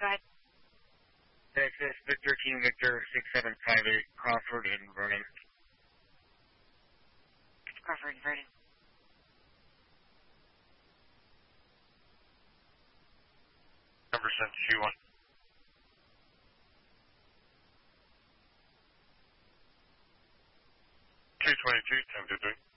Go ahead. Texas, Victor King, Victor 6758, Crawford and Vernon. Crawford and Vernon. Number sent to 1. 222, 1053.